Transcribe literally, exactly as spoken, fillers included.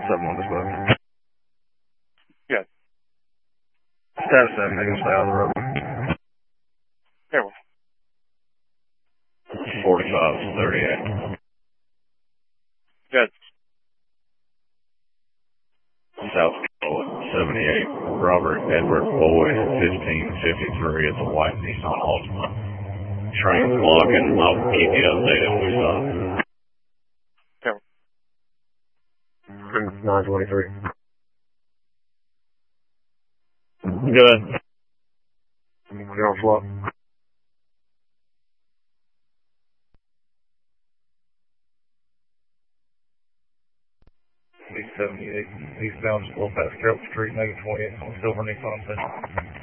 seven on this boat. Good. Status seven, they can stay out of the road. Careful. forty-five to thirty-eight. Good. South seventy-eight. Robert Edward Boyd, fifteen fifty-three at the White Nissan Altima. Train's blocking. I'll keep you updated if we stop. Careful. nine twenty-three. Good. You're on flop. eight seventy-eight, eastbound, just a little past Carroll Street, negative twenty-eight on Silver Nissan Central.